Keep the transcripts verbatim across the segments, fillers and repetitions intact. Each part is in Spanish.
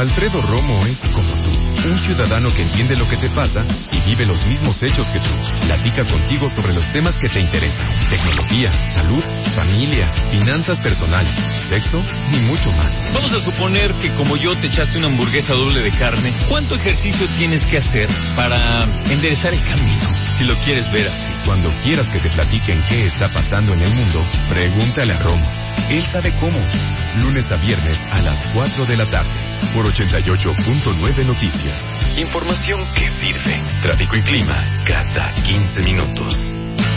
Alfredo Romo es como tú, un ciudadano que entiende lo que te pasa y vive los mismos hechos que tú. Platica contigo sobre los temas que te interesan: tecnología, salud, familia, finanzas personales, sexo y mucho más. Vamos a suponer que como yo te echaste una hamburguesa doble de carne. ¿Cuánto ejercicio tienes que hacer para enderezar el camino? Si lo quieres ver así. Cuando quieras que te platiquen qué está pasando en el mundo, pregúntale a Romo. Él sabe cómo. Lunes a viernes a las cuatro de la tarde, por ochenta y ocho punto nueve Noticias. Información que sirve. Tráfico y clima cada quince minutos.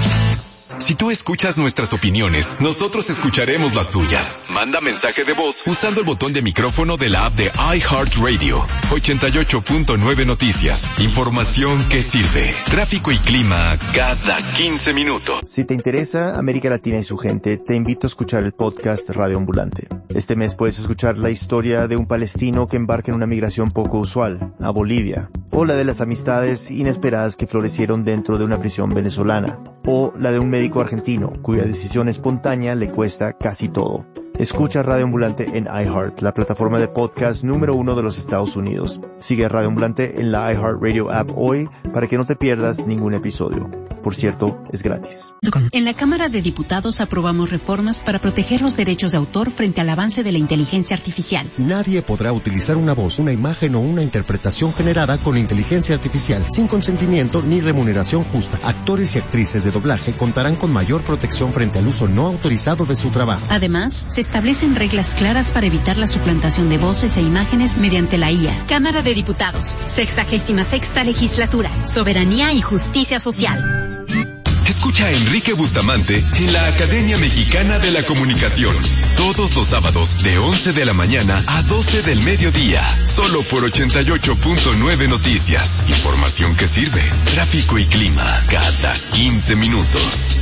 Si tú escuchas nuestras opiniones, nosotros escucharemos las tuyas. Manda mensaje de voz usando el botón de micrófono de la app de iHeartRadio. ochenta y ocho punto nueve Noticias. Información que sirve. Tráfico y clima cada quince minutos. Si te interesa América Latina y su gente, te invito a escuchar el podcast Radio Ambulante. Este mes puedes escuchar la historia de un palestino que embarca en una migración poco usual, a Bolivia, o la de las amistades inesperadas que florecieron dentro de una prisión venezolana, o la de un médico argentino cuya decisión espontánea le cuesta casi todo. Escucha Radio Ambulante en iHeart, la plataforma de podcast número uno de los Estados Unidos. Sigue Radio Ambulante en la iHeartRadio app hoy para que no te pierdas ningún episodio. Por cierto, es gratis. En la Cámara de Diputados aprobamos reformas para proteger los derechos de autor frente al avance de la inteligencia artificial. Nadie podrá utilizar una voz, una imagen o una interpretación generada con inteligencia artificial sin consentimiento ni remuneración justa. Actores y actrices de doblaje contarán con mayor protección frente al uso no autorizado de su trabajo. Además, se establecen reglas claras para evitar la suplantación de voces e imágenes mediante la I A. Cámara de Diputados, sexagésima sexta legislatura, soberanía y justicia social. Escucha a Enrique Bustamante en la Academia Mexicana de la Comunicación. Todos los sábados de once de la mañana a doce del mediodía. Solo por ochenta y ocho punto nueve Noticias. Información que sirve. Tráfico y clima cada quince minutos.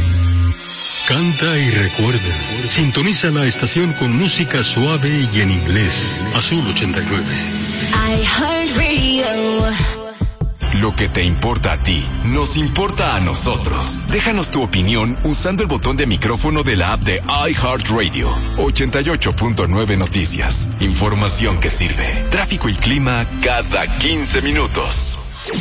Canta y recuerda. Sintoniza la estación con música suave y en inglés. Azul ochenta y nueve. iHeartRadio. Lo que te importa a ti, nos importa a nosotros. Déjanos tu opinión usando el botón de micrófono de la app de iHeartRadio. ochenta y ocho punto nueve Noticias. Información que sirve. Tráfico y clima cada quince minutos.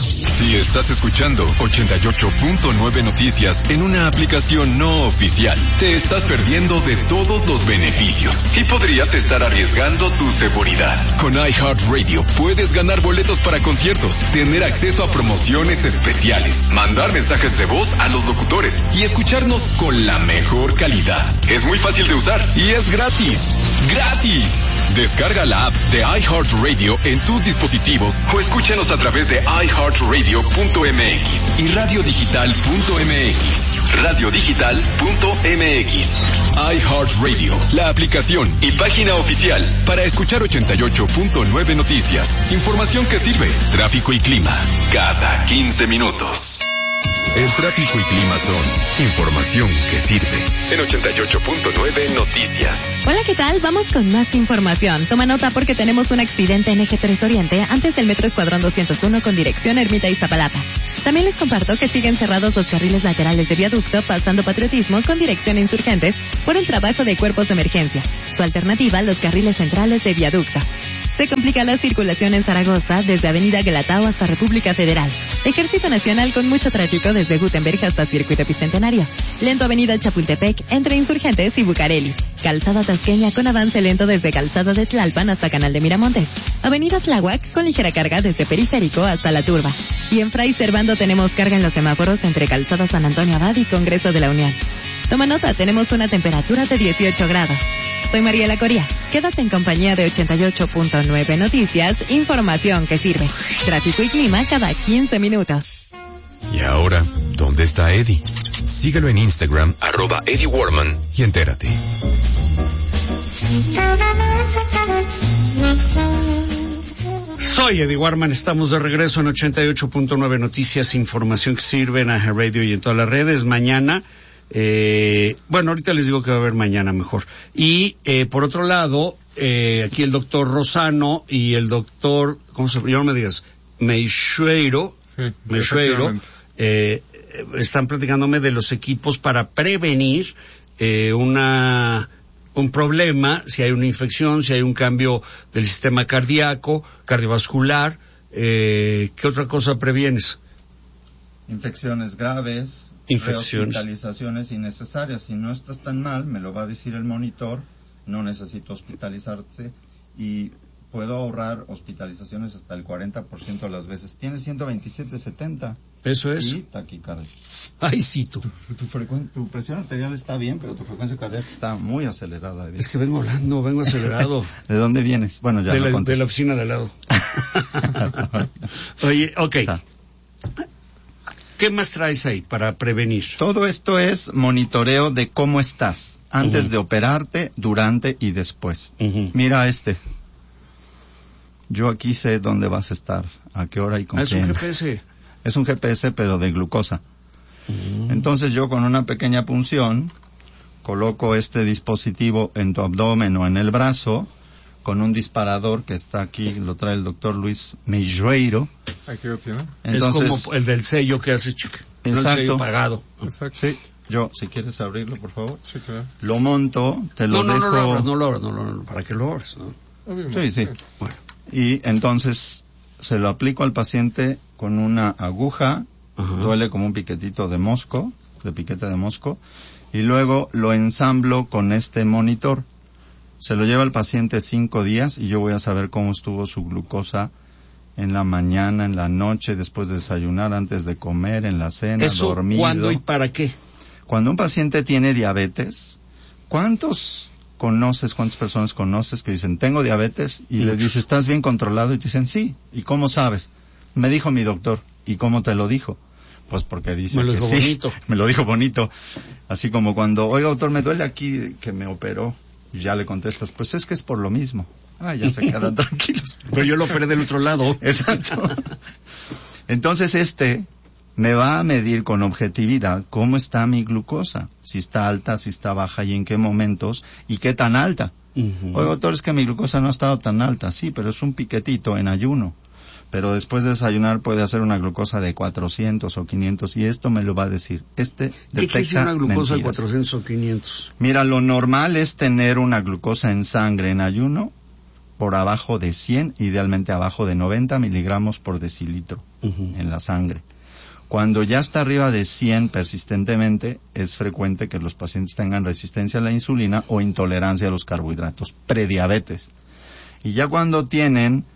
Si estás escuchando ochenta y ocho punto nueve Noticias en una aplicación no oficial, te estás perdiendo de todos los beneficios y podrías estar arriesgando tu seguridad. Con iHeartRadio puedes ganar boletos para conciertos, tener acceso a promociones especiales, mandar mensajes de voz a los locutores y escucharnos con la mejor calidad. Es muy fácil de usar y es gratis. ¡Gratis! Descarga la app de iHeartRadio en tus dispositivos o escúchanos a través de iHeartRadio punto m x y radiodigital punto m x. radiodigital punto m x. iHeartRadio, la aplicación y página oficial para escuchar ochenta y ocho punto nueve Noticias. Información que sirve. Tráfico y clima cada quince minutos. El tráfico y clima son información que sirve. En ochenta y ocho punto nueve Noticias. Hola, ¿qué tal? Vamos con más información. Toma nota porque tenemos un accidente en Eje tres Oriente antes del Metro Escuadrón doscientos uno con dirección Ermita Iztapalapa. También les comparto que siguen cerrados los carriles laterales de viaducto pasando Patriotismo con dirección Insurgentes por el trabajo de cuerpos de emergencia. Su alternativa, los carriles centrales de viaducto. Se complica la circulación en Zaragoza desde Avenida Guelatao hasta República Federal. Ejército Nacional con mucho tráfico desde Gutenberg hasta Circuito Bicentenario. Lento Avenida Chapultepec entre Insurgentes y Bucareli. Calzada Tasqueña con avance lento desde Calzada de Tlalpan hasta Canal de Miramontes. Avenida Tláhuac con ligera carga desde Periférico hasta La Turba. Y en Fray Servando tenemos carga en los semáforos entre Calzada San Antonio Abad y Congreso de la Unión. Toma nota, tenemos una temperatura de dieciocho grados. Soy Mariela Coria. Quédate en compañía de ochenta y ocho punto nueve Noticias, información que sirve. Tráfico y clima cada quince minutos. Y ahora, ¿dónde está Eddie? Síguelo en Instagram, arroba Eddie Warman, y entérate. Soy Eddie Warman, estamos de regreso en ochenta y ocho punto nueve Noticias, información que sirve en iHeartRadio y en todas las redes. Mañana, eh, bueno, ahorita les digo que va a haber mañana mejor. Y, eh, por otro lado, eh, aquí el doctor Rosano y el doctor, ¿cómo se llama? No me digas, Meixueiro, sí, Meixueiro, eh, están platicándome de los equipos para prevenir, eh, una un problema, si hay una infección, si hay un cambio del sistema cardíaco, cardiovascular, eh, ¿qué otra cosa previenes? Infecciones graves, Infecciones. hospitalizaciones innecesarias. Si no estás tan mal, me lo va a decir el monitor, no necesito hospitalizarse y puedo ahorrar hospitalizaciones hasta el cuarenta por ciento de las veces. Tienes ciento veintisiete setenta. Eso es. Y taquicardia. Ay, sí, tú. Tu, tu, frecuen- tu presión arterial está bien, pero tu frecuencia cardíaca está muy acelerada. Es que vengo hablando, vengo acelerado. ¿De dónde vienes? Bueno, ya de, lo la, de contesté. la oficina de al lado. Oye, ok. Está. ¿Qué más traes ahí para prevenir? Todo esto es monitoreo de cómo estás antes Ujú. de operarte, durante y después. Ujú. Mira este. Yo aquí sé dónde vas a estar, a qué hora y con Ah, es un quién. G P S. Es un G P S, pero de glucosa. Mm. Entonces yo con una pequeña punción coloco este dispositivo en tu abdomen o en el brazo con un disparador que está aquí, lo trae el doctor Luis Meireiro. Aquí lo tiene. Entonces, es como el del sello que hace chic. No el Exacto. sello pagado. Exacto. sí, yo, si quieres abrirlo, por favor. Sí, claro. Lo monto, te lo No, no, dejo. no lo abras, no lo abras, no lo abras. ¿Para qué lo abras? No? Obviamente. Sí, sí. Bueno. Y entonces se lo aplico al paciente con una aguja, Ajá. duele como un piquetito de mosco, de piquete de mosco, y luego lo ensamblo con este monitor. Se lo lleva el paciente cinco días y yo voy a saber cómo estuvo su glucosa en la mañana, en la noche, después de desayunar, antes de comer, en la cena, ¿Eso dormido. cuándo y para qué? Cuando un paciente tiene diabetes, ¿cuántos conoces, cuántas personas conoces que dicen, tengo diabetes? Y les dices, ¿estás bien controlado? Y te dicen, sí. ¿Y cómo sabes? Me dijo mi doctor. ¿Y cómo te lo dijo? Pues porque dice Me lo que dijo sí. bonito. Me lo dijo bonito. Así como cuando, oiga doctor, me duele aquí que me operó. Y ya le contestas, pues es que es por lo mismo. Ah, ya se quedan tranquilos. Pero yo lo operé del otro lado. Exacto. Entonces este me va a medir con objetividad cómo está mi glucosa, si está alta, si está baja y en qué momentos y qué tan alta. Uh-huh. Oye, doctor, es que mi glucosa no ha estado tan alta. Sí, pero es un piquetito en ayuno. Pero después de desayunar puede hacer una glucosa de cuatrocientos o quinientos y esto me lo va a decir. Este ¿Qué quiere decir detecta una glucosa de mentiras. cuatrocientos o quinientos? Mira, lo normal es tener una glucosa en sangre en ayuno por abajo de cien, idealmente abajo de noventa miligramos por decilitro Uh-huh. en la sangre. Cuando ya está arriba de cien persistentemente, es frecuente que los pacientes tengan resistencia a la insulina o intolerancia a los carbohidratos, prediabetes. Y ya cuando tienen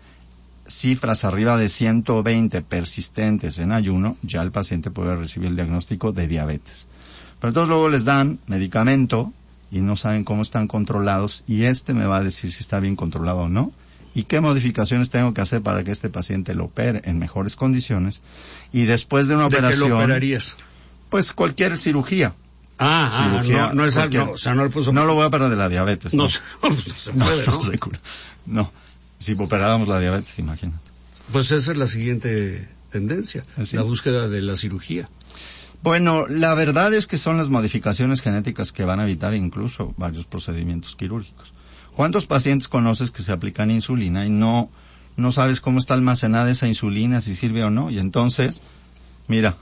cifras arriba de ciento veinte persistentes en ayuno, ya el paciente puede recibir el diagnóstico de diabetes. Pero entonces luego les dan medicamento y no saben cómo están controlados y este me va a decir si está bien controlado o no y qué modificaciones tengo que hacer para que este paciente lo opere en mejores condiciones y después de una ¿De operación, qué lo operarías? pues cualquier cirugía. Ah, ah, Cirugía, no, no es algo, cualquier- no, o sea, no le puso... No lo voy a operar de la diabetes. No, No, se- no, pues no se no, puede, ¿no? no se cura. No, si operáramos la diabetes, imagínate. Pues esa es la siguiente tendencia, ¿Sí? la búsqueda de la cirugía. Bueno, la verdad es que son las modificaciones genéticas que van a evitar incluso varios procedimientos quirúrgicos. ¿Cuántos pacientes conoces que se aplican insulina y no, no sabes cómo está almacenada esa insulina, si sirve o no? Y entonces, mira,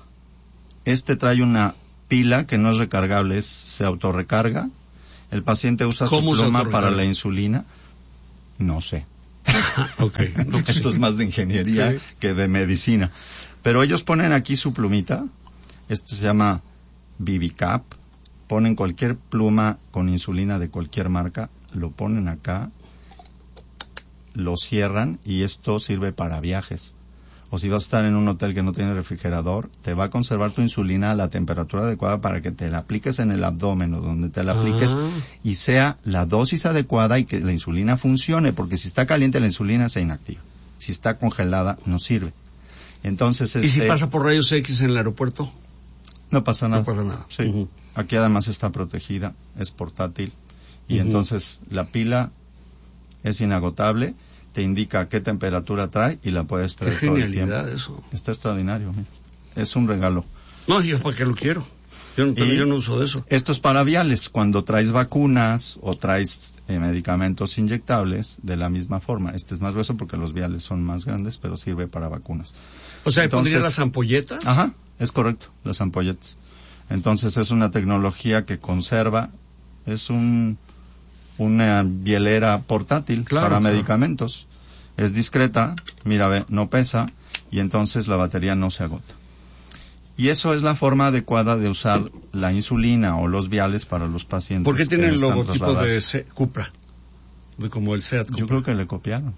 este trae una pila que no es recargable, es, se autorrecarga. El paciente usa su ¿Cómo se pluma autorrecarga? para la insulina. No sé. Ok. No, pues, Esto es más de ingeniería Sí. que de medicina. Pero ellos ponen aquí su plumita. Este se llama Vivicap. Ponen cualquier pluma con insulina de cualquier marca, lo ponen acá, lo cierran y esto sirve para viajes. O si vas a estar en un hotel que no tiene refrigerador, te va a conservar tu insulina a la temperatura adecuada para que te la apliques en el abdomen o donde te la apliques Ah. y sea la dosis adecuada y que la insulina funcione, porque si está caliente la insulina se inactiva. Si está congelada no sirve. Entonces, ¿Y si este, pasa por rayos X en el aeropuerto? no pasa nada. No pasa nada. Sí. Ujú. Aquí además está protegida, es portátil y Ujú. entonces la pila es inagotable, te indica qué temperatura trae y la puedes Qué traer todo el tiempo. genialidad eso. Está extraordinario, mira. Es un regalo. No, yo para qué lo quiero. Yo, no- Y- yo no uso de eso. Esto es para viales, cuando traes vacunas o traes eh, medicamentos inyectables de la misma forma. Este es más grueso porque los viales son más grandes, pero sirve para vacunas. O sea, Entonces- ¿pondría las ampolletas? Ajá, es correcto, las ampolletas. Entonces es una tecnología que conserva, es un una bielera portátil claro, para claro. medicamentos. Es discreta, mira, ve, no pesa, y entonces la batería no se agota. Y eso es la forma adecuada de usar la insulina o los viales para los pacientes. ¿Por qué tiene el necesitan logotipo de trasladarse. Se- Cupra? De como el Seat Cupra. Yo creo que le copiaron.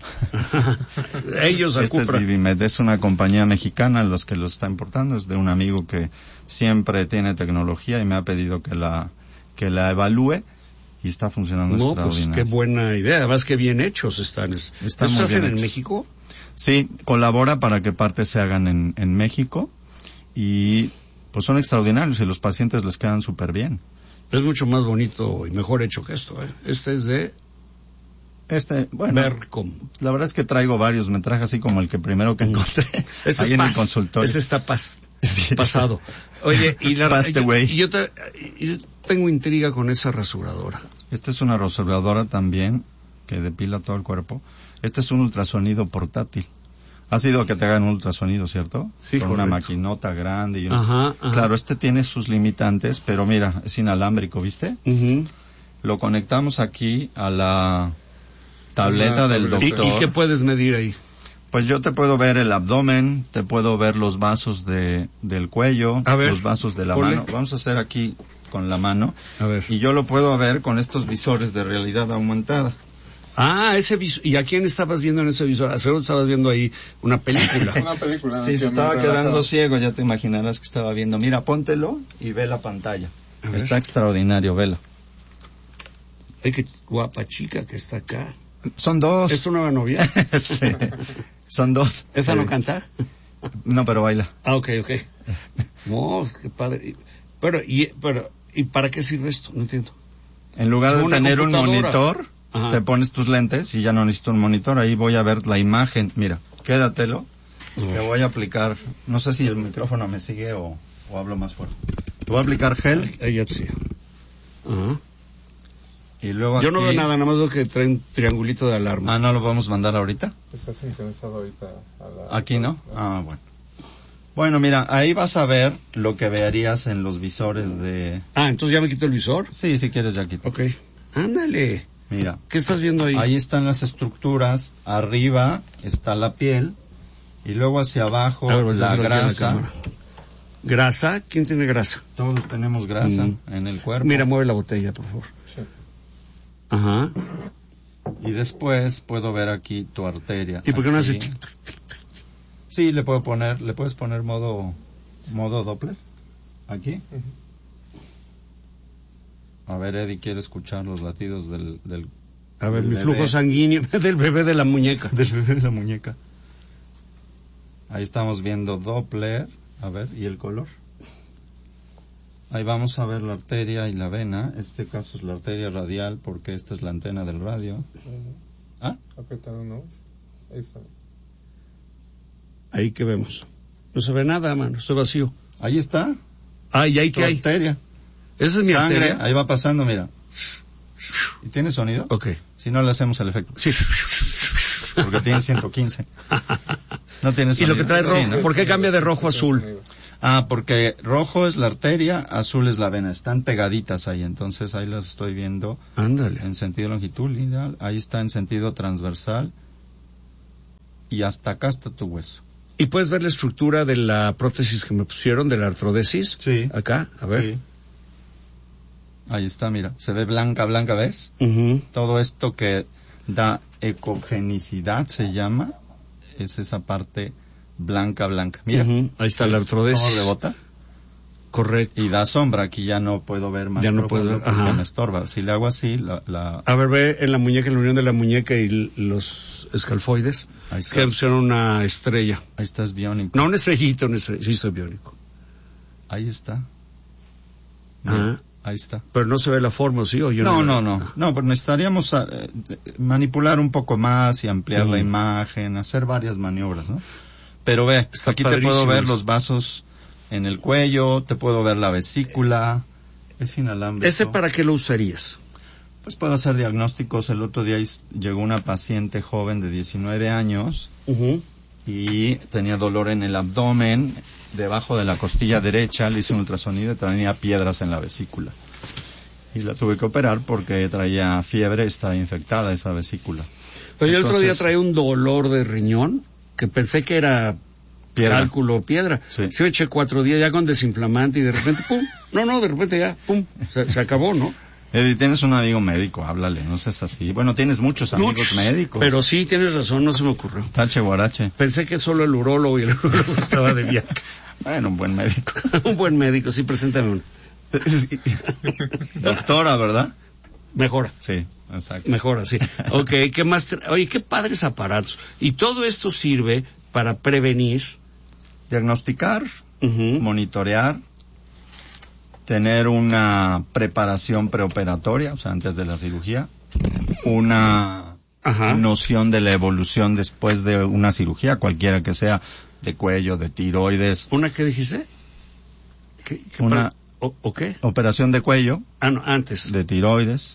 Ellos a Este Cupra. es Vivimed, es una compañía mexicana los que lo está importando, es de un amigo que siempre tiene tecnología y me ha pedido que la que la evalúe y está funcionando No, pues extraordinario. qué buena idea. Además, qué bien hechos están. Están ¿Estos muy se hacen bien en hechos. México? Sí, colabora para que partes se hagan en, en México y pues son extraordinarios y los pacientes les quedan súper bien. Es mucho más bonito y mejor hecho que esto, ¿eh? Este es de Este, bueno, Vercom. La verdad es que traigo varios, me traje así como el que primero que encontré Ese ahí es en paz. el consultorio. Ese está paz, Sí. pasado. Oye, y la Passed yo, away. y yo, te- y yo tengo intriga con esa rasuradora. Esta es una rasuradora también que depila todo el cuerpo. Este es un ultrasonido portátil. Ha sido que te hagan un ultrasonido, ¿cierto? Sí, con una correcto. maquinota grande. Y un... Ajá, ajá. Claro, este tiene sus limitantes, pero mira, es inalámbrico, ¿viste? Uh-huh. Lo conectamos aquí a la tableta Una del tableta. doctor. ¿Y, ¿Y qué puedes medir ahí? Pues yo te puedo ver el abdomen, te puedo ver los vasos de, del cuello, A ver, los vasos de la ponle. mano. Vamos a hacer aquí con la mano. A ver. Y yo lo puedo ver con estos visores de realidad aumentada. Ah, ese visor. ¿Y a quién estabas viendo en ese visor? Seguro estabas viendo ahí una película. Una película. Sí, se estaba quedando ciego, ya te imaginarás que estaba viendo. Mira, póntelo y ve la pantalla. A ver. Está extraordinario, vela. Ay, qué guapa chica que está acá. Son dos. ¿Es tu nueva novia? Sí. Son dos. ¿Esta Sí. no canta? No, pero baila. Ah, ok, ok. No, qué padre. Y- Pero, y, pero, ¿y para qué sirve esto? No entiendo. En lugar de Una tener un computadora. monitor, Ajá. te pones tus lentes y ya no necesito un monitor. Ahí voy a ver la imagen. Mira, quédatelo. Te voy a aplicar, no sé si el micrófono me sigue o, o hablo más fuerte. Te voy a aplicar gel Ahí ya sí. Ajá. y luego Yo no aquí- veo nada, nada más veo que trae un triangulito de alarma. Ah, ¿no lo vamos a mandar ahorita? Está sincronizado ahorita. A la, Aquí no. Ah, bueno. Bueno, mira, ahí vas a ver lo que verías en los visores de... Ah, entonces ya me quito el visor. Sí, si quieres ya quito. Ok. Ándale. Mira, ¿Qué estás viendo ahí? ahí están las estructuras, arriba está la piel y luego hacia abajo A ver, voltea la a ver aquí a la grasa. cámara. ¿Grasa? ¿Quién tiene grasa? Todos tenemos grasa Mm. en el cuerpo. Mira, mueve la botella, por favor. Sí. Ajá. Y después puedo ver aquí tu arteria. ¿Y por qué no hace Aquí. tic, tic? Sí, le puedo poner, le puedes poner modo, modo Doppler. Aquí. A ver, Eddie quiere escuchar los latidos del, del, A ver, del mi bebé. flujo sanguíneo del bebé de la muñeca. Del bebé de la muñeca. Ahí estamos viendo Doppler. A ver, ¿y el color? Ahí vamos a ver la arteria y la vena. Este caso es la arteria radial porque esta es la antena del radio. ¿Ah? Apretar uno. Ahí está. Ahí que vemos. No se ve nada, mano. Estoy vacío. Ahí está. Ah, ¿y ahí Tu qué hay? arteria. Esa es mi Sangre, arteria. ahí va pasando, mira. ¿Y tiene sonido? Ok. Si no, le hacemos el efecto. Porque tiene ciento quince. No tiene Y sonido. lo que trae rojo, Sí, ¿no? ¿por qué cambia de rojo a azul? Ah, porque rojo es la arteria, azul es la vena. Están pegaditas ahí, entonces ahí las estoy viendo Ándale. en sentido longitudinal. Ahí está en sentido transversal. Y hasta acá está tu hueso. ¿Y puedes ver la estructura de la prótesis que me pusieron, de la artrodesis? Sí. Acá, a ver. Sí. Ahí está, mira. Se ve blanca, blanca, ¿ves? Ujú. Todo esto que da ecogenicidad se llama, es esa parte blanca, blanca. Mira, Ujú. Ahí está la artrodesis. ¿cómo rebota? Correcto. Y da sombra, aquí ya no puedo ver más Ya no profundo puedo ver, porque ajá. me estorba. Si le hago así, la... la A ver, ve en la muñeca, en la unión de la muñeca y l- los escalfoides, ahí, que está, pusieron una estrella. ahí está, es biónico. No una estrellita, una estrella. Sí, soy biónico. Ahí está. Mira, Ah, ahí está. pero no se ve la forma, ¿sí? ¿O yo No, no, no, no. No, pero necesitaríamos ah, eh, manipular un poco más y ampliar Mm. la imagen, hacer varias maniobras, ¿no? Pero ve, Está aquí te puedo padrísimo ver eso. los vasos en el cuello, te puedo ver la vesícula, es inalámbrico. ¿Ese para qué lo usarías? Pues puedo hacer diagnósticos. El otro día is- llegó una paciente joven de diecinueve años Ujú. y tenía dolor en el abdomen, debajo de la costilla derecha, le hice un ultrasonido y tenía piedras en la vesícula. Y la tuve que operar porque traía fiebre, estaba infectada esa vesícula. Pero yo el otro día traía un dolor de riñón que pensé que era piedra. Cálculo piedra. Sí. Sí, me eché cuatro días ya con desinflamante y de repente, pum, no, no, de repente ya, pum, se, se acabó, ¿no? Eddie, tienes un amigo médico, háblale, no seas así. Bueno, tienes muchos amigos muchos, médicos. Pero sí, tienes razón, no se me ocurrió. Tache guarache. Pensé que solo el urólogo y el urólogo estaba de viaje. Bueno, un buen médico. Un buen médico, sí, preséntame uno. Sí. Doctora, ¿verdad? Mejora. Sí, exacto. Mejora, sí. Ok, ¿qué más? Oye, qué padres aparatos. Y todo esto sirve para prevenir. Diagnosticar, uh-huh. monitorear, tener una preparación preoperatoria, o sea, antes de la cirugía, una Ajá. noción de la evolución después de una cirugía, cualquiera que sea, de cuello, de tiroides. ¿Una qué dijiste? ¿Qué, qué una o, ¿O qué? Operación de cuello. Ah, no, antes. De tiroides.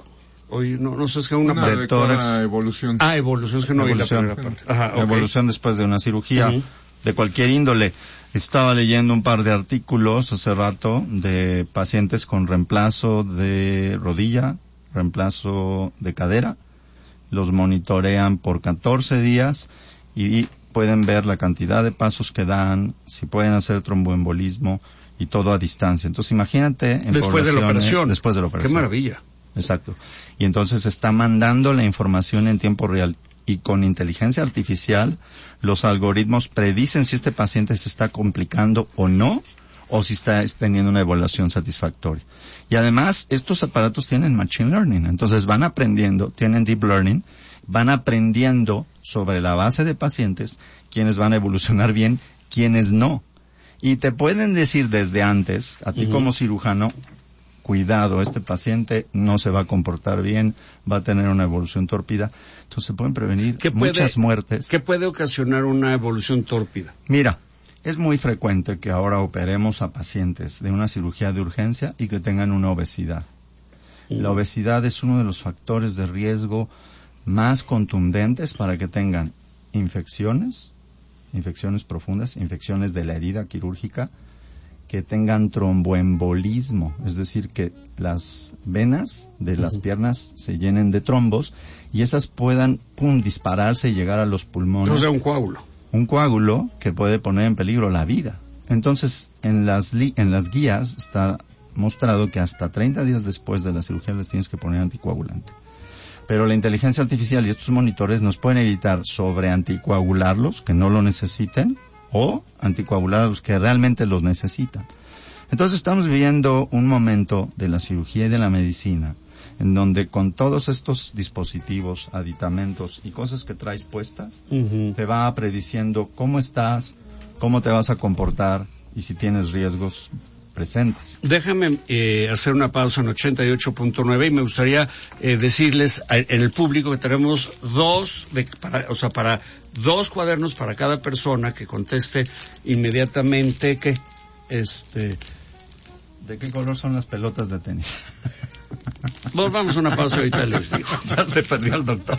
Oye, no, no sé, es que una... una de tórax. evolución. Ah, evolución, es que no evolución. Vi la primera parte. Ajá, okay. Evolución después de una cirugía, uh-huh. de cualquier índole. Estaba leyendo un par de artículos hace rato de pacientes con reemplazo de rodilla, reemplazo de cadera. Los monitorean por catorce días y pueden ver la cantidad de pasos que dan, si pueden hacer tromboembolismo y todo a distancia. Entonces imagínate en después de la operación. Después de la operación. Qué maravilla. Exacto. Y entonces está mandando la información en tiempo real. Y con inteligencia artificial, los algoritmos predicen si este paciente se está complicando o no, o si está teniendo una evaluación satisfactoria. Y además, estos aparatos tienen machine learning, entonces van aprendiendo, tienen deep learning, van aprendiendo sobre la base de pacientes, quienes van a evolucionar bien, quienes no. Y te pueden decir desde antes, a ti uh-huh. como cirujano, cuidado, este paciente no se va a comportar bien, va a tener una evolución tórpida. Entonces se pueden prevenir muchas puede, muertes. ¿Qué puede ocasionar una evolución tórpida? Mira, es muy frecuente que ahora operemos a pacientes de una cirugía de urgencia y que tengan una obesidad. Mm. La obesidad es uno de los factores de riesgo más contundentes para que tengan infecciones, infecciones profundas, infecciones de la herida quirúrgica, que tengan tromboembolismo, es decir, que las venas de las uh-huh. piernas se llenen de trombos y esas puedan, pum, dispararse y llegar a los pulmones. O sea, un coágulo. Un coágulo que puede poner en peligro la vida. Entonces, en las, li- en las guías está mostrado que hasta treinta días después de la cirugía les tienes que poner anticoagulante. Pero la inteligencia artificial y estos monitores nos pueden evitar sobre anticoagularlos, que no lo necesiten, o anticoagular a los que realmente los necesitan. Entonces estamos viviendo un momento de la cirugía y de la medicina en donde con todos estos dispositivos, aditamentos y cosas que traes puestas, uh-huh. te va prediciendo cómo estás, cómo te vas a comportar y si tienes riesgos presentes. Déjame eh, hacer una pausa en ochenta y ocho punto nueve y me gustaría eh, decirles a, en el público que tenemos dos, de, para, o sea, para dos cuadernos para cada persona que conteste inmediatamente que, este... ¿De qué color son las pelotas de tenis? Bueno, vamos a una pausa ahorita les digo. Ya se perdió el doctor.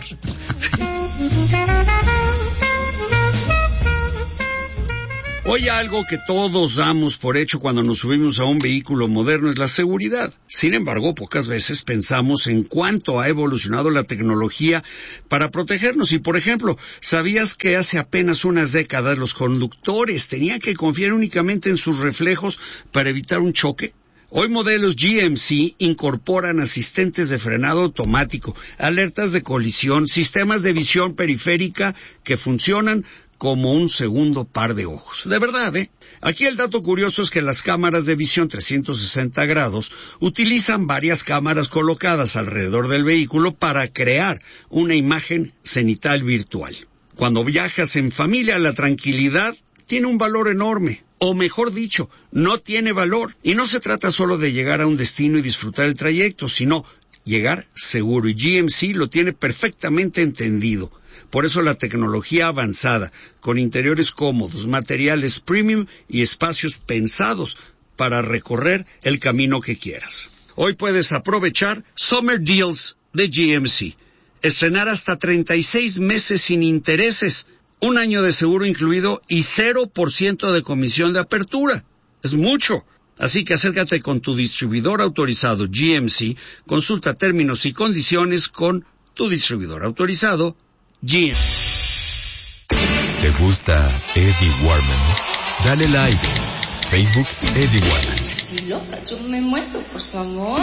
Hoy algo que todos damos por hecho cuando nos subimos a un vehículo moderno es la seguridad. Sin embargo, pocas veces pensamos en cuánto ha evolucionado la tecnología para protegernos. Y, por ejemplo, ¿sabías que hace apenas unas décadas los conductores tenían que confiar únicamente en sus reflejos para evitar un choque? Hoy modelos G M C incorporan asistentes de frenado automático, alertas de colisión, sistemas de visión periférica que funcionan como un segundo par de ojos. De verdad, ¿eh? Aquí el dato curioso es que las cámaras de visión trescientos sesenta grados utilizan varias cámaras colocadas alrededor del vehículo para crear una imagen cenital virtual. Cuando viajas en familia, la tranquilidad tiene un valor enorme. O mejor dicho, no tiene valor. Y no se trata solo de llegar a un destino y disfrutar el trayecto, sino llegar seguro. Y G M C lo tiene perfectamente entendido. Por eso la tecnología avanzada, con interiores cómodos, materiales premium y espacios pensados para recorrer el camino que quieras. Hoy puedes aprovechar Summer Deals de G M C. Estrenar hasta treinta y seis meses sin intereses, un año de seguro incluido y cero por ciento de comisión de apertura. Es mucho. Así que acércate con tu distribuidor autorizado G M C, consulta términos y condiciones con tu distribuidor autorizado G M C. ¿Te gusta Eddie Warman? Dale like. Facebook Eddie Warman. Estoy loca, yo me muero por su amor.